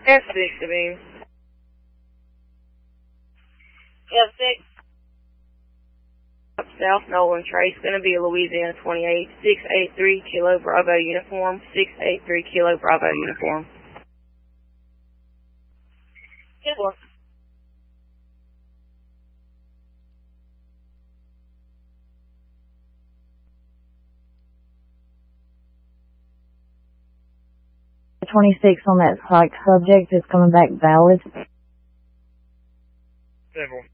F6, Sabine. F6. Up South Nolan Trace, going to be Louisiana 28, 683 Kilo Bravo uniform, 683 Kilo Bravo uniform. Good one. The 26 on that psych subject is coming back valid. Simple.